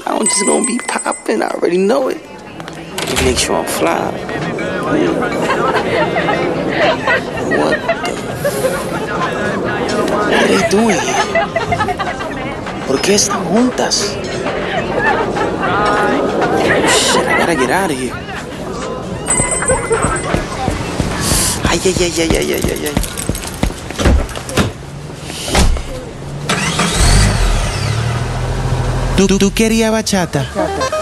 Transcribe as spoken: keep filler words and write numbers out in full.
I'm just gonna be popping. I already know it. Just make sure I'm fly. Yeah. What the? What are they doing here? ¿Por qué están juntas? Oh, shit, I gotta get out of here. Ay, ay, ay, ay, ay, ay, ay, ay. ¿Tú, tú, tú querías bachata?